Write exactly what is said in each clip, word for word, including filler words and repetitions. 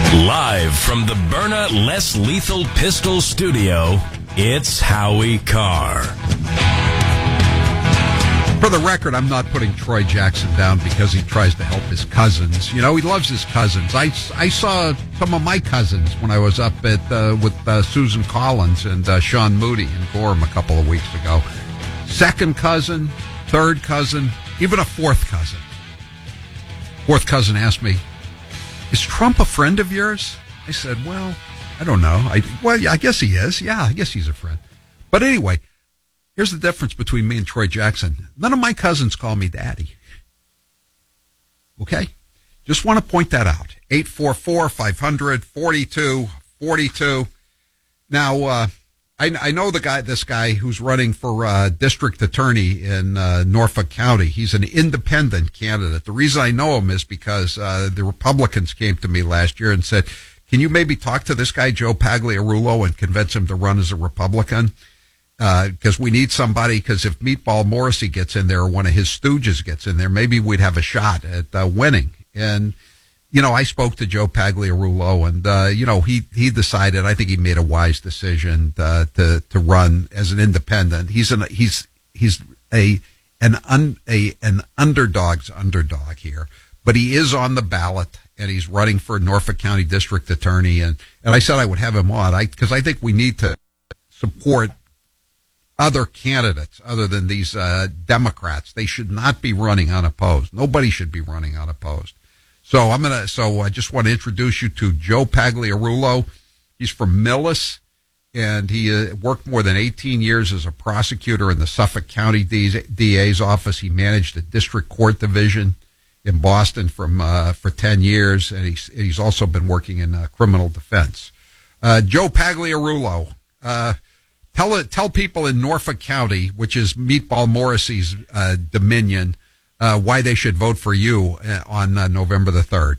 Live from the Byrna Less Lethal Pistol Studio, it's Howie Carr. For the record, I'm not putting Troy Jackson down because he tries to help his cousins. You know, he loves his cousins. I, I saw some of my cousins when I was up at uh, with uh, Susan Collins and uh, Sean Moody in Gorham a couple of weeks ago. Second cousin, third cousin, even a fourth cousin. Fourth cousin asked me, "Is Trump a friend of yours?" I said, well, I don't know. I, well, yeah, I guess he is. Yeah, I guess he's a friend. But anyway, here's the difference between me and Troy Jackson. None of my cousins call me daddy. Okay? Just want to point that out. eight four four, five hundred, forty-two forty-two. Now, uh, I, I know the guy, this guy who's running for uh, district attorney in uh, Norfolk County. He's an independent candidate. The reason I know him is because uh, the Republicans came to me last year and said, can you maybe talk to this guy, Joe Pagliarulo, and convince him to run as a Republican? Because uh, we need somebody, because if Meatball Morrissey gets in there or one of his stooges gets in there, maybe we'd have a shot at uh, winning. And you know, I spoke to Joe Pagliarulo, and uh, you know, he he decided. I think he made a wise decision uh, to to run as an independent. He's an he's he's a an un, a an underdog's underdog here, but he is on the ballot, and he's running for Norfolk County District Attorney. And and I said I would have him on, I because I think we need to support other candidates other than these uh, Democrats. They should not be running unopposed. Nobody should be running unopposed. So I'm gonna. So I just want to introduce you to Joe Pagliarulo. He's from Millis, and he uh, worked more than eighteen years as a prosecutor in the Suffolk County D A's office. He managed a district court division in Boston from uh, for ten years, and he's he's also been working in uh, criminal defense. Uh, Joe Pagliarulo, uh, tell tell people in Norfolk County, which is Meatball Morrissey's uh, dominion, Uh, why they should vote for you uh, on uh, November the third.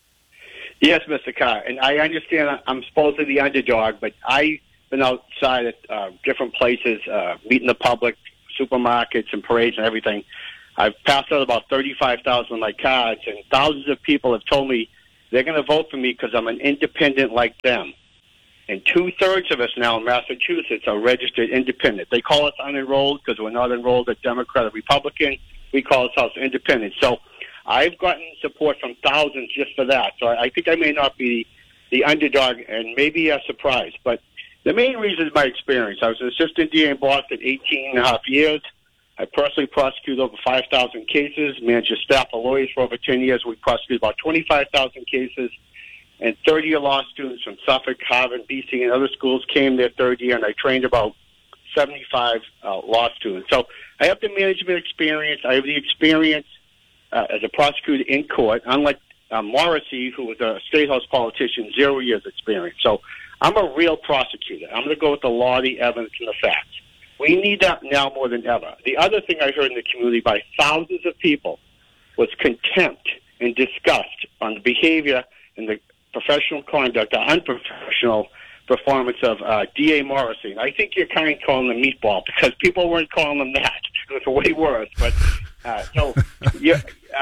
Yes, Mister Carr, and I understand I'm supposedly the underdog, but I've been outside at uh, different places, uh, meeting the public, supermarkets and parades and everything. I've passed out about thirty-five thousand of my cards, and thousands of people have told me they're going to vote for me because I'm an independent like them. And two-thirds of us now in Massachusetts are registered independent. They call us unenrolled because we're not enrolled at Democrat or Republican. We call ourselves independent. So I've gotten support from thousands just for that. So I think I may not be the underdog and maybe a surprise. But the main reason is my experience. I was an assistant D A in Boston eighteen and a half years. I personally prosecuted over five thousand cases, managed a staff of lawyers for over ten years. We prosecuted about twenty-five thousand cases. And thirty-year law students from Suffolk, Harvard, B C, and other schools came their third year, and I trained about seventy-five uh, law students. So I have the management experience. I have the experience uh, as a prosecutor in court, unlike uh, Morrissey, who was a state house politician, zero years experience. So I'm a real prosecutor. I'm going to go with the law, the evidence, and the facts. We need that now more than ever. The other thing I heard in the community by thousands of people was contempt and disgust on the behavior and the professional conduct, the unprofessional performance of uh, D A Morrissey. And I think you're kind of calling him Meatball because people weren't calling him that. It was way worse. But uh, so, yeah.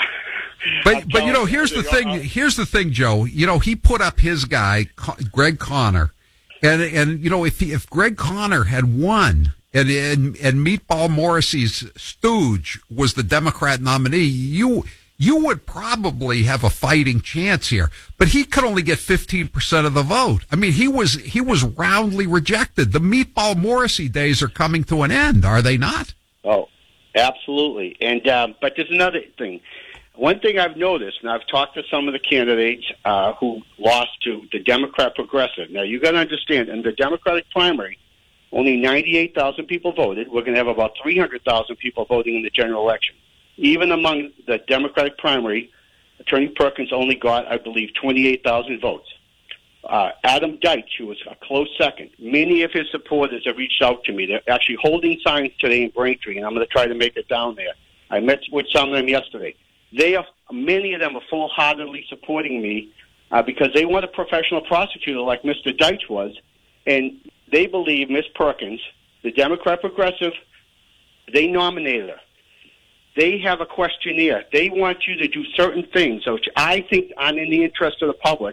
But but you know, here's the thing. Here's the thing, Joe. You know, he put up his guy, Greg Conner, and and you know, if he, if Greg Conner had won, and and and Meatball Morrissey's stooge was the Democrat nominee, you. You would probably have a fighting chance here, but he could only get fifteen percent of the vote. I mean, he was he was roundly rejected. The Meatball Morrissey days are coming to an end, are they not? Oh, absolutely. And uh, but there's another thing. One thing I've noticed, and I've talked to some of the candidates uh, who lost to the Democrat Progressive. Now, you got to understand, in the Democratic primary, only ninety-eight thousand people voted. We're going to have about three hundred thousand people voting in the general election. Even among the Democratic primary, Attorney Perkins only got, I believe, twenty-eight thousand votes. Uh, Adam Deitch, who was a close second, many of his supporters have reached out to me. They're actually holding signs today in Braintree, and I'm going to try to make it down there. I met with some of them yesterday. They are, many of them are full-heartedly supporting me uh, because they want a professional prosecutor like Mister Deitch was, and they believe Miz Perkins, the Democrat Progressive, they nominated her. They have a questionnaire. They want you to do certain things, which I think are in the interest of the public.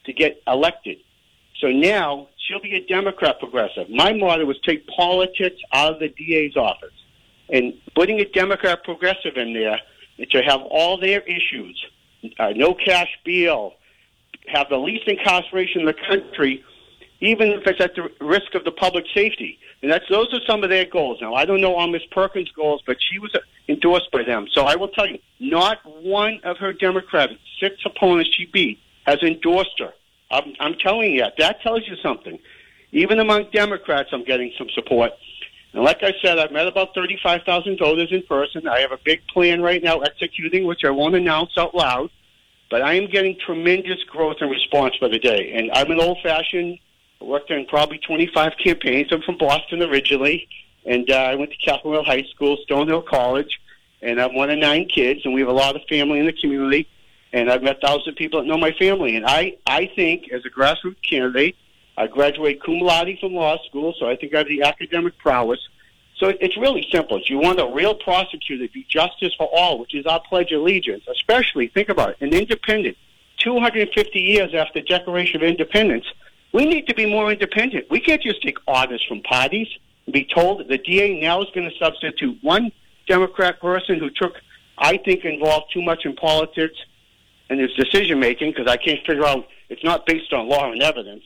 to get elected. So now she'll be a Democrat progressive. My motto was take politics out of the D A's office. And putting a Democrat progressive in there to have all their issues, uh, no cash bail, have the least incarceration in the country, even if it's at the risk of the public safety. And that's those are some of their goals. Now, I don't know all Miz Perkins' goals, but she was endorsed by them. So I will tell you, not one of her Democratic six opponents she beat has endorsed her. I'm, I'm telling you that. That tells you something. Even among Democrats, I'm getting some support. And like I said, I've met about thirty-five thousand voters in person. I have a big plan right now executing, which I won't announce out loud. But I am getting tremendous growth and response by the day. And I'm an old-fashioned, I worked in probably twenty-five campaigns. I'm from Boston originally. And uh, I went to Capitol Hill High School, Stonehill College. And I'm one of nine kids. And we have a lot of family in the community. And I've met thousands of people that know my family. And I, I think, as a grassroots candidate, I graduated cum laude from law school, so I think I have the academic prowess. So it's really simple. If you want a real prosecutor to be justice for all, which is our Pledge of Allegiance, especially, think about it, an independent, two hundred fifty years after the Declaration of Independence, we need to be more independent. We can't just take orders from parties and be told that the D A now is going to substitute one Democrat person who took, I think, involved too much in politics and his decision-making, because I can't figure out, it's not based on law and evidence.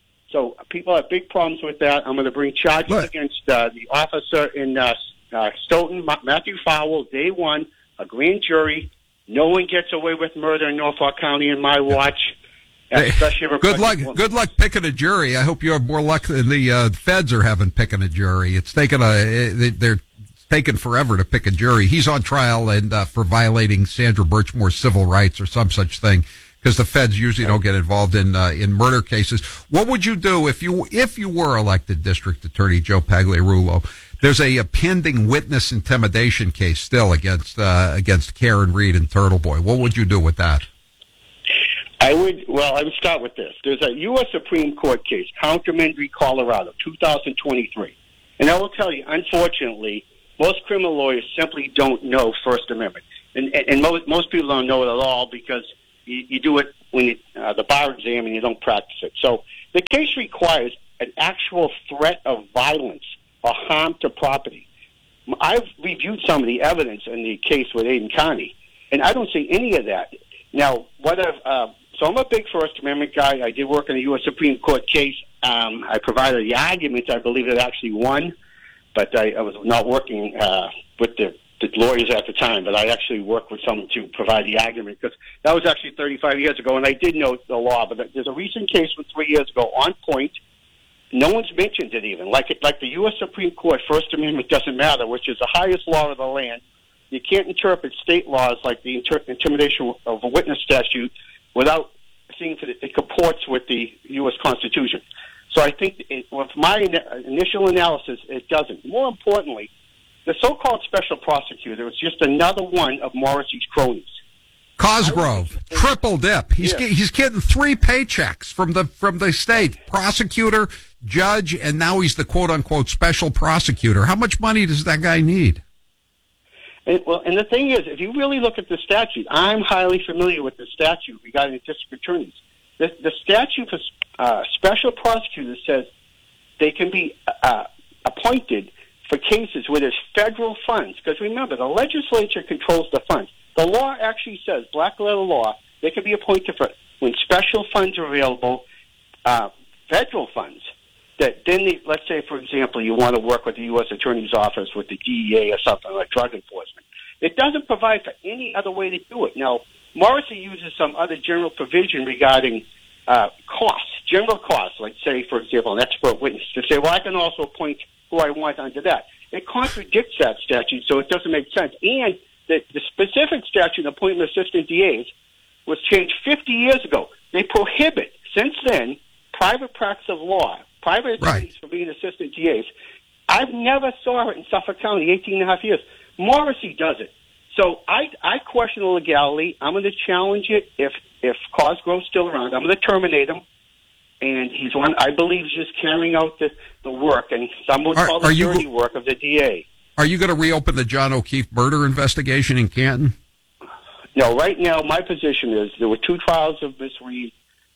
So people have big problems with that. I'm going to bring charges Look. against uh, the officer in uh, uh, Stoughton, Matthew Fowle, day one, a grand jury. No one gets away with murder in Norfolk County in my watch. Hey, especially good luck. Good luck picking a jury. I hope you have more luck than the uh, feds are having picking a jury. It's taken a they're taken forever to pick a jury. He's on trial and uh, for violating Sandra Birchmore's civil rights or some such thing, because the feds usually don't get involved in uh, in murder cases. What would you do if you if you were elected District Attorney Joe Pagliarulo? There's a, a pending witness intimidation case still against uh, against Karen Reed and Turtle Boy. What would you do with that? I would, well, I would start with this. There's a U S Supreme Court case, Counterman v. Colorado, two thousand twenty-three. And I will tell you, unfortunately, most criminal lawyers simply don't know First Amendment. And, and, and most, most people don't know it at all because you, you do it when you, uh, the bar exam and you don't practice it. So the case requires an actual threat of violence or harm to property. I've reviewed some of the evidence in the case with Aden County, and I don't see any of that. Now, what I've, uh, so I'm a big First Amendment guy. I did work in a U S Supreme Court case. Um, I provided the arguments. I believe it actually won, but I, I was not working uh, with the, the lawyers at the time, but I actually worked with someone to provide the argument, because that was actually thirty-five years ago, and I did know the law, but there's a recent case from three years ago on point. No one's mentioned it even. Like it, like the U S Supreme Court, First Amendment doesn't matter, which is the highest law of the land. You can't interpret state laws like the inter- intimidation of a witness statute without seeing if it, it comports with the U S Constitution. So I think, it, with my in- initial analysis, it doesn't. More importantly, the so-called special prosecutor is just another one of Morrissey's cronies. Cosgrove, triple dip. He's yeah. ge- he's getting three paychecks from the from the state prosecutor, judge, and now he's the quote unquote special prosecutor. How much money does that guy need? And, well, and the thing is, if you really look at the statute, I'm highly familiar with the statute regarding the district attorneys. The, the statute for uh, special prosecutors says they can be uh, appointed for cases where there's federal funds. Because remember, the legislature controls the funds. The law actually says, black letter law, they can be appointed for when special funds are available, uh, federal funds. That then, the, let's say, for example, you want to work with the U S Attorney's Office with the D E A or something like drug enforcement. It doesn't provide for any other way to do it. Now, Morrissey uses some other general provision regarding uh, costs, general costs, like, say, for example, an expert witness, to say, well, I can also appoint who I want under that. It contradicts that statute, so it doesn't make sense. And the, the specific statute, appointment of assistant D As, was changed fifty years ago. They prohibit, since then, private practice of law, private attorneys Right. for being assistant D As. I've never saw it in Suffolk County, eighteen and a half years. Morrissey does it. So I, I question the legality. I'm going to challenge it if, if Cosgrove's still around. I'm going to terminate him. And he's one, I believe, he's just carrying out the, the work, and some would Are- call are the you- dirty work of the D A. Are you going to reopen the John O'Keefe murder investigation in Canton? No, right now, my position is there were two trials of Miss Reed.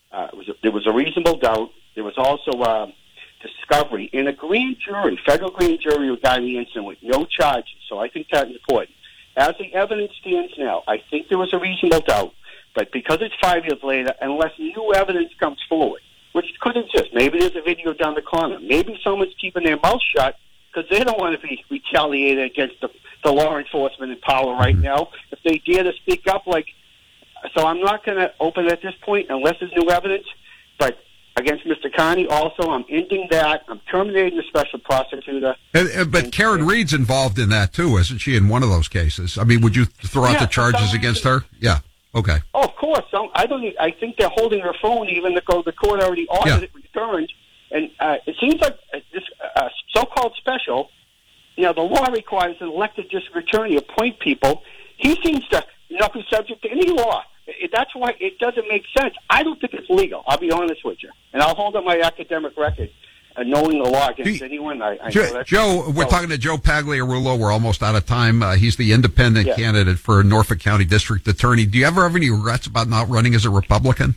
Uh, it was a, there was a reasonable doubt. There was also uh, discovery in a grand jury, federal grand jury regarding the incident with no charges. So I think that's important. As the evidence stands now, I think there was a reasonable doubt. But because it's five years later, unless new evidence comes forward, which could exist, maybe there's a video down the corner, maybe someone's keeping their mouth shut because they don't want to be retaliated against the, the law enforcement in power right now. If they dare to speak up, like, so I'm not going to open it at this point unless there's new evidence. But against Mister Carney, also, I'm ending that. I'm terminating the special prosecutor. And, and, but and, Karen and, Reed's involved in that too, isn't she? In one of those cases, I mean, would you throw out yeah, the charges against her? Yeah. Okay. Oh, of course. So I don't. I think they're holding her phone, even though the court already ordered yeah. it returned. And uh, it seems like this uh, so-called special. You know, the law requires an elected district attorney to appoint people. He seems to not be subject to any law. It, that's why it doesn't make sense. I don't think it's legal. I'll be honest with you, and I'll hold up my academic record. Uh, knowing the law against the, anyone, I, I Joe, know that. Joe, we're so, talking to Joe Pagliarulo. We're almost out of time. Uh, he's the independent yeah. candidate for Norfolk County District Attorney. Do you ever have any regrets about not running as a Republican?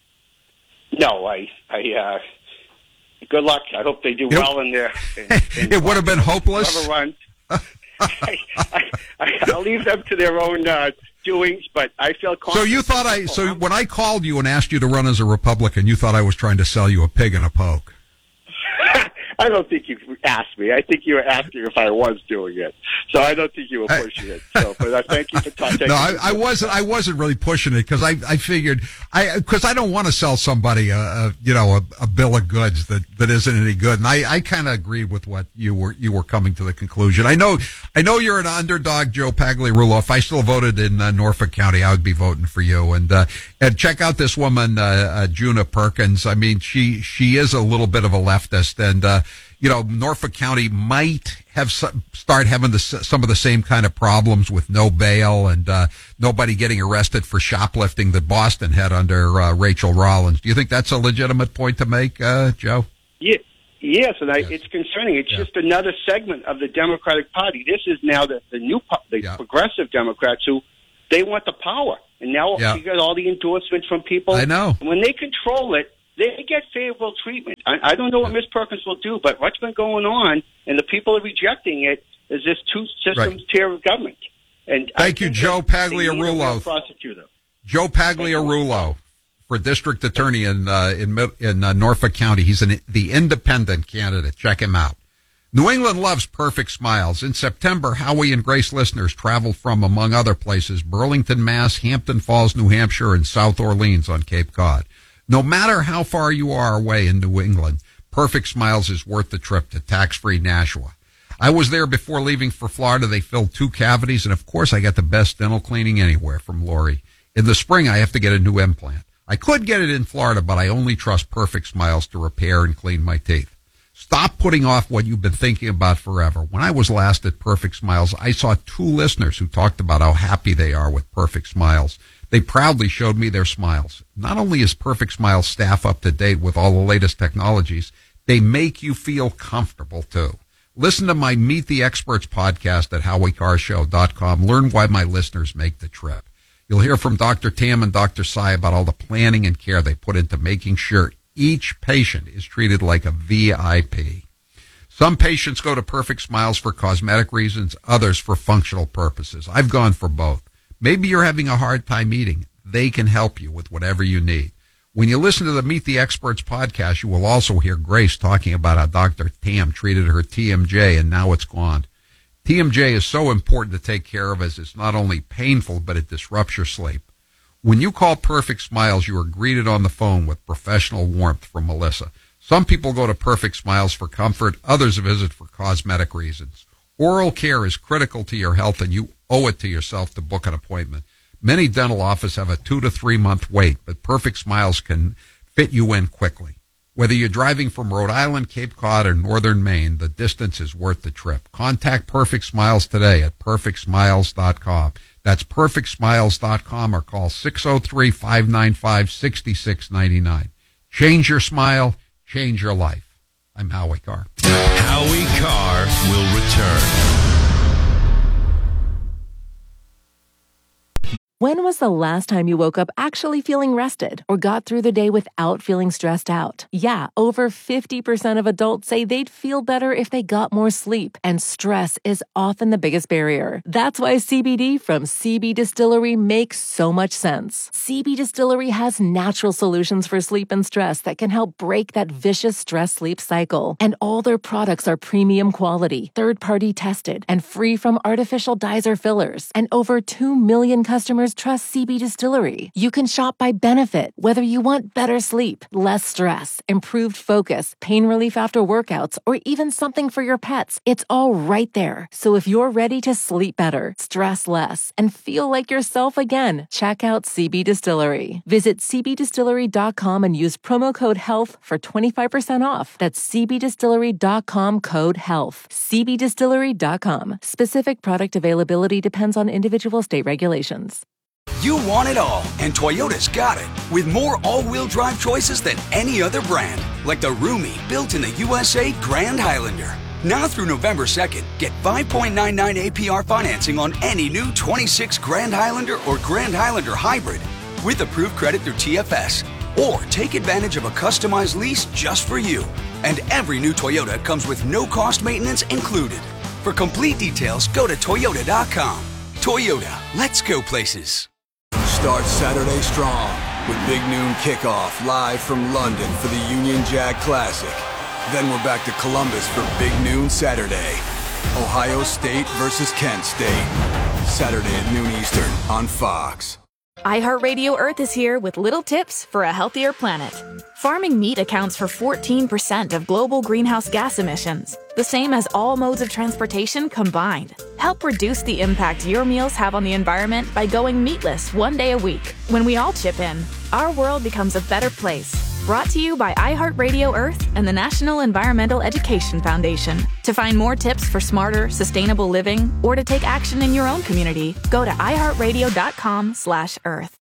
No, I, I, uh, good luck. I hope they do Yep. well in there. In, in it would have been hopeless. Whoever runs, I, I, I, I'll leave them to their own uh, doings, but I feel confident. So you thought I, so when I called you and asked you to run as a Republican, you thought I was trying to sell you a pig in a poke. I don't think you asked me. I think you were asking if I was doing it. So I don't think you were pushing it. So, but I thank you for talking. No, I, I wasn't. I wasn't really pushing it because I, I figured I because I don't want to sell somebody a, a you know a, a bill of goods that, that isn't any good. And I, I kind of agreed with what you were you were coming to the conclusion. I know I know you're an underdog, Joe Pagliarulo. If I still voted in uh, Norfolk County, I would be voting for you. And uh, and check out this woman, uh, uh, Juna Perkins. I mean, she she is a little bit of a leftist, and uh, you know, Norfolk County might have some, start having the, some of the same kind of problems with no bail and uh, nobody getting arrested for shoplifting that Boston had under uh, Rachel Rollins. Do you think that's a legitimate point to make, uh, Joe? Yeah, yes, and I, yes. it's concerning. It's yeah. just another segment of the Democratic Party. This is now the, the new the yeah. progressive Democrats who they want the power, and now yeah. you got all the endorsements from people. I know. And when they control it, they get favorable treatment. I, I don't know what Miz Perkins will do, but what's been going on, and the people are rejecting it, is this two systems right. tier of government. And thank you, Joe Pagliarulo. Prosecutor. Joe Pagliarulo for district attorney in uh, in in uh, Norfolk County. He's an, the independent candidate. Check him out. New England loves perfect smiles. In September, Howie and Grace listeners traveled from, among other places, Burlington, Mass, Hampton Falls, New Hampshire, and South Orleans on Cape Cod. No matter how far you are away in New England, Perfect Smiles is worth the trip to tax-free Nashua. I was there before leaving for Florida. They filled two cavities, and of course I got the best dental cleaning anywhere from Lori. In the spring, I have to get a new implant. I could get it in Florida, but I only trust Perfect Smiles to repair and clean my teeth. Stop putting off what you've been thinking about forever. When I was last at Perfect Smiles, I saw two listeners who talked about how happy they are with Perfect Smiles. They proudly showed me their smiles. Not only is Perfect Smiles staff up to date with all the latest technologies, they make you feel comfortable too. Listen to my Meet the Experts podcast at howie car show dot com. Learn why my listeners make the trip. You'll hear from Doctor Tam and Doctor Sai about all the planning and care they put into making sure each patient is treated like a V I P. Some patients go to Perfect Smiles for cosmetic reasons, others for functional purposes. I've gone for both. Maybe you're having a hard time eating. They can help you with whatever you need. When you listen to the Meet the Experts podcast, you will also hear Grace talking about how Doctor Tam treated her T M J and now it's gone. T M J is so important to take care of as it's not only painful, but it disrupts your sleep. When you call Perfect Smiles, you are greeted on the phone with professional warmth from Melissa. Some people go to Perfect Smiles for comfort. Others visit for cosmetic reasons. Oral care is critical to your health, and you owe it to yourself to book an appointment. Many dental offices have a two to three month wait, but Perfect Smiles can fit you in quickly. Whether you're driving from Rhode Island, Cape Cod, or northern Maine, the distance is worth the trip. Contact Perfect Smiles today at perfect smiles dot com. That's perfect smiles dot com or call six oh three, five nine five, six six nine nine. Change your smile, change your life. I'm Howie Carr. Howie Carr will return. When was the last time you woke up actually feeling rested or got through the day without feeling stressed out? Yeah, over fifty percent of adults say they'd feel better if they got more sleep, and stress is often the biggest barrier. That's why C B D from C B Distillery makes so much sense. C B Distillery has natural solutions for sleep and stress that can help break that vicious stress-sleep cycle. And all their products are premium quality, third-party tested, and free from artificial dyes or fillers. And over two million customers trust C B Distillery. You can shop by benefit, whether you want better sleep, less stress, improved focus, pain relief after workouts, or even something for your pets. It's all right there. So if you're ready to sleep better, stress less, and feel like yourself again, check out C B Distillery. Visit c b distillery dot com and use promo code HEALTH for twenty-five percent off. That's c b distillery dot com code HEALTH. c b distillery dot com. Specific product availability depends on individual state regulations. You want it all, and Toyota's got it. With more all-wheel drive choices than any other brand. Like the roomy, built in the U S A Grand Highlander. Now through November second, get five point nine nine A P R financing on any new twenty-six Grand Highlander or Grand Highlander Hybrid with approved credit through T F S. Or take advantage of a customized lease just for you. And every new Toyota comes with no-cost maintenance included. For complete details, go to toyota dot com. Toyota, let's go places. Start Saturday strong with Big Noon Kickoff live from London for the Union Jack Classic. Then we're back to Columbus for Big Noon Saturday. Ohio State versus Kent State. Saturday at noon Eastern on Fox. iHeartRadio Earth is here with little tips for a healthier planet. Farming meat accounts for fourteen percent of global greenhouse gas emissions, the same as all modes of transportation combined. Help reduce the impact your meals have on the environment by going meatless one day a week. When we all chip in, our world becomes a better place. Brought to you by iHeartRadio Earth and the National Environmental Education Foundation. To find more tips for smarter, sustainable living, or to take action in your own community, go to i heart radio dot com slash earth.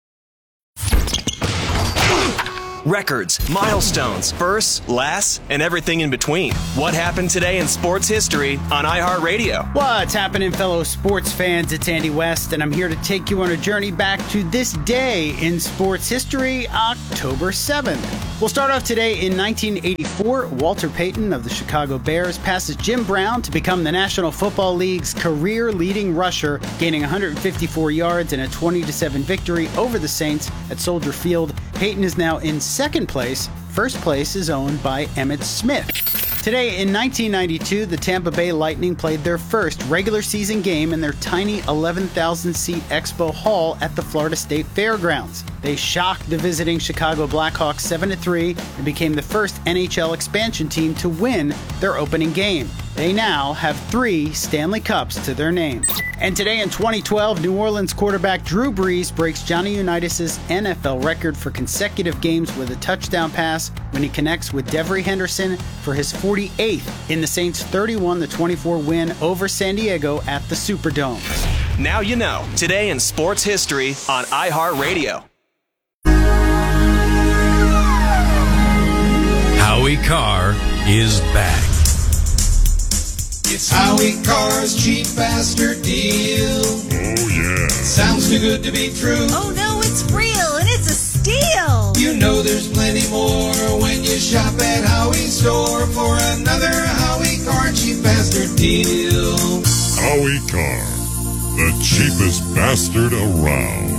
Records, milestones, firsts, lasts, and everything in between. What happened today in sports history on iHeartRadio? What's happening, fellow sports fans? It's Andy West, and I'm here to take you on a journey back to this day in sports history, October seventh. We'll start off today in nineteen eighty-four. Walter Payton of the Chicago Bears passes Jim Brown to become the National Football League's career leading rusher, gaining one hundred fifty-four yards in a twenty to seven victory over the Saints at Soldier Field. Payton is now in second place. First place is owned by Emmitt Smith. Today in nineteen ninety-two, the Tampa Bay Lightning played their first regular season game in their tiny eleven thousand seat Expo Hall at the Florida State Fairgrounds. They shocked the visiting Chicago Blackhawks seven to three and became the first N H L expansion team to win their opening game. They now have three Stanley Cups to their name. And today in twenty twelve, New Orleans quarterback Drew Brees breaks Johnny Unitas' N F L record for consecutive games with a touchdown pass when he connects with Devery Henderson for his forty-eighth in the Saints' thirty-one to twenty-four win over San Diego at the Superdome. Now you know. Today in sports history on iHeartRadio. Howie Carr is back. It's Howie Carr's cheap bastard deal. Oh, yeah. Sounds too good to be true. Oh, no, it's real, and it's a steal. You know there's plenty more when you shop at Howie's store for another Howie Carr cheap bastard deal. Howie Carr, the cheapest bastard around.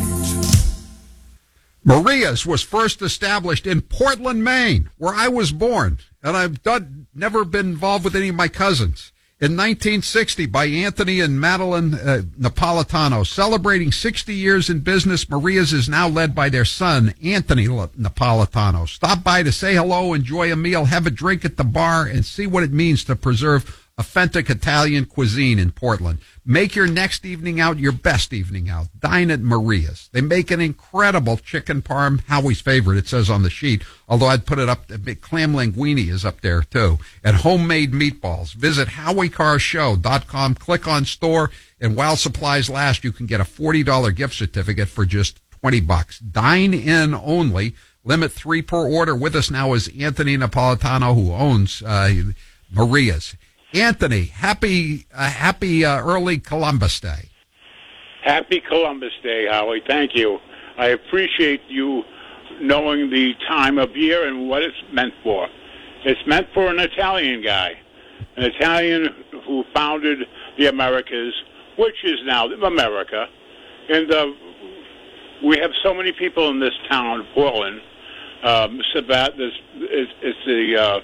Maria's was first established in Portland, Maine, where I was born, and I've done, never been involved with any of my cousins. In nineteen sixty, by Anthony and Madeline uh, Napolitano. Celebrating sixty years in business, Maria's is now led by their son, Anthony Napolitano. Stop by to say hello, enjoy a meal, have a drink at the bar, and see what it means to preserve authentic Italian cuisine in Portland. Make your next evening out your best evening out. Dine at Maria's. They make an incredible chicken parm, Howie's favorite, it says on the sheet, although I'd put it up, clam linguine is up there too, and homemade meatballs. Visit howie carr show dot com, click on store, and while supplies last, you can get a forty dollars gift certificate for just twenty bucks. Dine in only, limit three per order. With us now is Anthony Napolitano, who owns uh, Maria's. Anthony, happy uh, happy uh, early Columbus Day. Happy Columbus Day, Howie. Thank you. I appreciate you knowing the time of year and what it's meant for. It's meant for an Italian guy, an Italian who founded the Americas, which is now America. And uh, we have so many people in this town, Portland. Um, Sabat, this is it's the uh,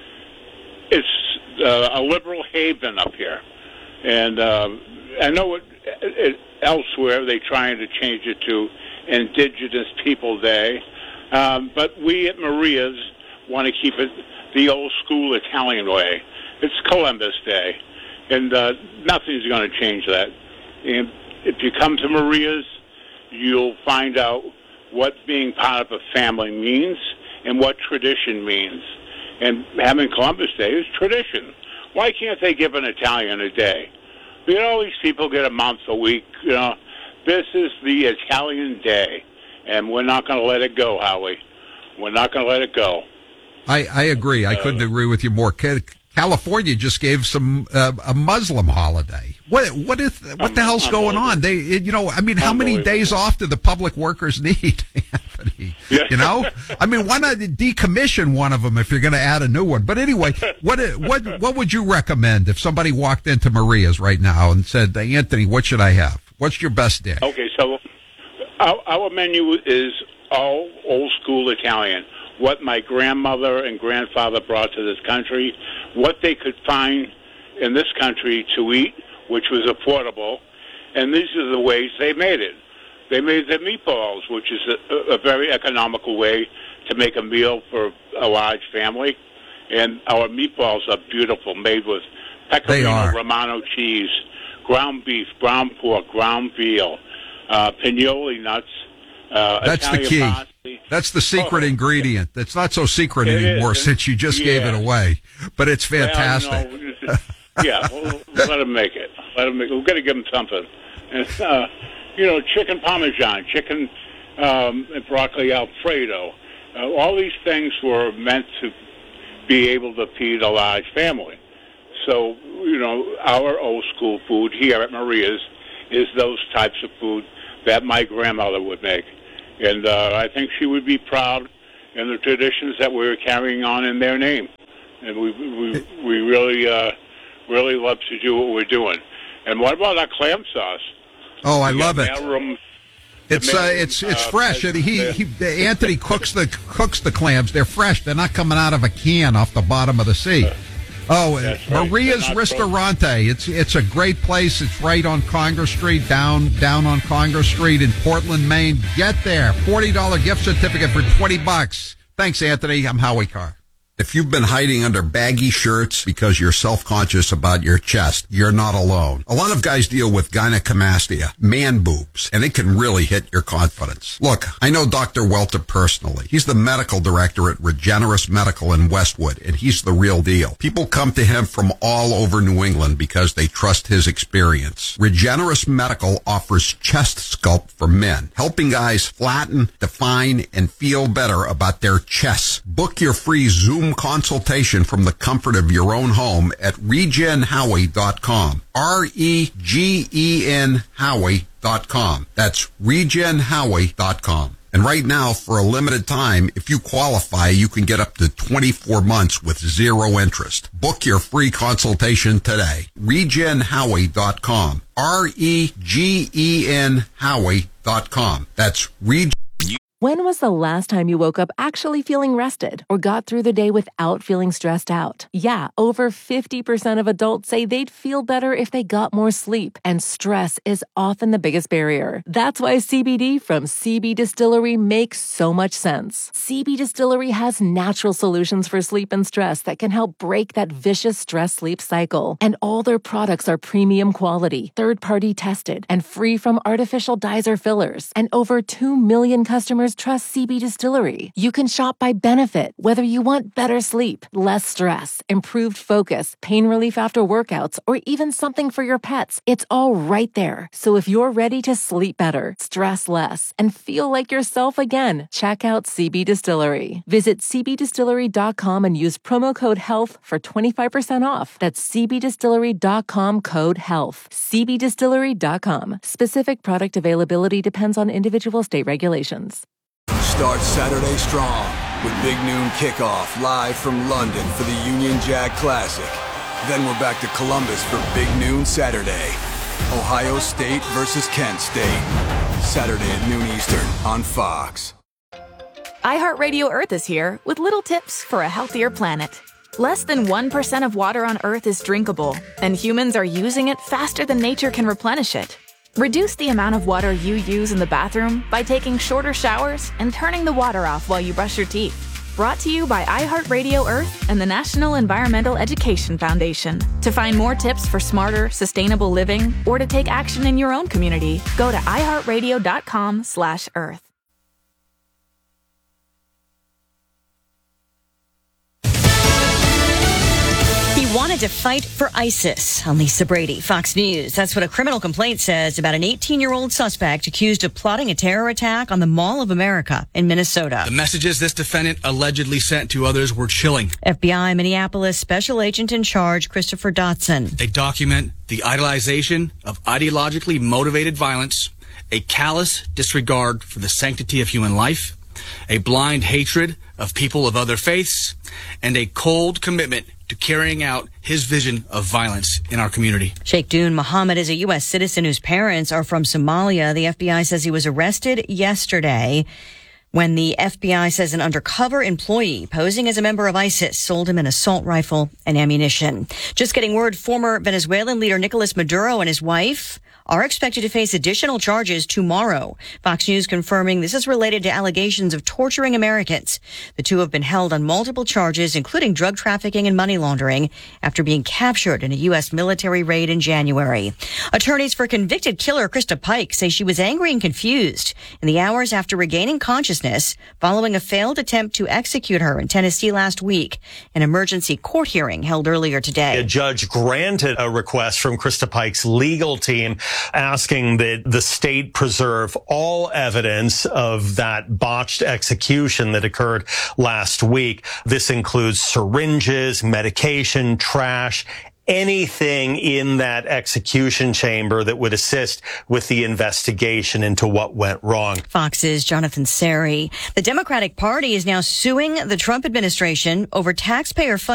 it's uh, a liberal haven up here, and uh, I know it, it, elsewhere they're trying to change it to Indigenous People Day, um, but we at Maria's want to keep it the old school Italian way. It's Columbus Day, and uh, nothing's going to change that. And if you come to Maria's, you'll find out what being part of a family means and what tradition means. And having Columbus Day is tradition. Why can't they give an Italian a day? You know, these people get a month, a week. You know, this is the Italian Day, and we're not going to let it go, Howie. We're not going to let it go. I, I agree. I couldn't agree with you more. California just gave some uh, a Muslim holiday. What what is what the hell's going on? They you know I mean, how many days off do the public workers need, Anthony? You know, I mean, why not decommission one of them if you're going to add a new one? But anyway, what what what would you recommend if somebody walked into Maria's right now and said, Anthony, what should I have? What's your best dish? Okay, so our, our menu is all old school Italian. What my grandmother and grandfather brought to this country, what they could find in this country to eat, which was affordable, and these are the ways they made it. They made the meatballs, which is a, a very economical way to make a meal for a large family, and our meatballs are beautiful, made with pecorino romano cheese, ground beef, ground pork, ground veal, uh, pignoli nuts, uh, That's Italian the key. pasta. That's the secret oh. ingredient. That's not so secret It anymore is. since you just Yeah. gave it away. But it's fantastic. Well, you know, yeah, well, let them make it. Let them make it. We've got to give them something. And, uh, you know, chicken parmesan, chicken um, and broccoli Alfredo. Uh, all these things were meant to be able to feed a large family. So, you know, our old school food here at Maria's is those types of food that my grandmother would make. And uh, I think she would be proud in the traditions that we're carrying on in their name. And we we, we really, uh, really love to do what we're doing. And what about our clam sauce? Oh, I We love got it. mailroom- It's the uh, mailroom, it's it's uh, fresh. And he, he Anthony cooks the cooks the clams. They're fresh. They're not coming out of a can off the bottom of the sea. Oh, That's right. Maria's They're not Ristorante. It's it's a great place. It's right on Congress Street, down down on Congress Street in Portland, Maine. Get there. forty dollars gift certificate for twenty bucks. Thanks, Anthony. I'm Howie Carr. If you've been hiding under baggy shirts because you're self-conscious about your chest, you're not alone. A lot of guys deal with gynecomastia, man boobs, and it can really hit your confidence. Look, I know Doctor Welter personally. He's the medical director at Regenerous Medical in Westwood, and he's the real deal. People come to him from all over New England because they trust his experience. Regenerous Medical offers chest sculpt for men, helping guys flatten, define, and feel better about their chests. Book your free Zoom consultation from the comfort of your own home at regen howie dot com. R E G E N Howie dot com. That's regen howie dot com. And right now, for a limited time, if you qualify, you can get up to twenty-four months with zero interest. Book your free consultation today. regen howie dot com. R E G E N Howie dot com. That's regen. When was the last time you woke up actually feeling rested or got through the day without feeling stressed out? Yeah, over fifty percent of adults say they'd feel better if they got more sleep, and stress is often the biggest barrier. That's why C B D from C B Distillery makes so much sense. C B Distillery has natural solutions for sleep and stress that can help break that vicious stress-sleep cycle. And all their products are premium quality, third-party tested, and free from artificial dyes or fillers. And over two million customers just trust C B Distillery. You can shop by benefit, whether you want better sleep, less stress, improved focus, pain relief after workouts, or even something for your pets. It's all right there. So if you're ready to sleep better, stress less, and feel like yourself again, check out C B Distillery. Visit c b distillery dot com and use promo code HEALTH for twenty-five percent off. That's c b distillery dot com code HEALTH. c b distillery dot com. Specific product availability depends on individual state regulations. Start Saturday strong with Big Noon Kickoff live from London for the Union Jack Classic. Then we're back to Columbus for Big Noon Saturday. Ohio State versus Kent State. Saturday at noon Eastern on Fox. iHeartRadio Earth is here with little tips for a healthier planet. Less than one percent of water on Earth is drinkable, and humans are using it faster than nature can replenish it. Reduce the amount of water you use in the bathroom by taking shorter showers and turning the water off while you brush your teeth. Brought to you by iHeartRadio Earth and the National Environmental Education Foundation. To find more tips for smarter, sustainable living or to take action in your own community, go to i heart radio dot com slash earth. Wanted to fight for ISIS. I'm Lisa Brady, Fox News. That's what a criminal complaint says about an eighteen-year-old suspect accused of plotting a terror attack on the Mall of America in Minnesota. The messages this defendant allegedly sent to others were chilling. F B I Minneapolis Special Agent in Charge Christopher Dotson. They document the idolization of ideologically motivated violence, a callous disregard for the sanctity of human life, a blind hatred of people of other faiths, and a cold commitment to carrying out his vision of violence in our community. Sheikh Dune Mohammed is a U S citizen whose parents are from Somalia. The F B I says he was arrested yesterday when the F B I says an undercover employee posing as a member of ISIS sold him an assault rifle and ammunition. Just getting word, former Venezuelan leader Nicolas Maduro and his wife are expected to face additional charges tomorrow. Fox News confirming this is related to allegations of torturing Americans. The two have been held on multiple charges, including drug trafficking and money laundering, after being captured in a U S military raid in January. Attorneys for convicted killer Krista Pike say she was angry and confused in the hours after regaining consciousness following a failed attempt to execute her in Tennessee last week. An emergency court hearing held earlier today. A judge granted a request from Krista Pike's legal team asking that the state preserve all evidence of that botched execution that occurred last week. This includes syringes, medication, trash, anything in that execution chamber that would assist with the investigation into what went wrong. Fox's Jonathan Seri. The Democratic Party is now suing the Trump administration over taxpayer funding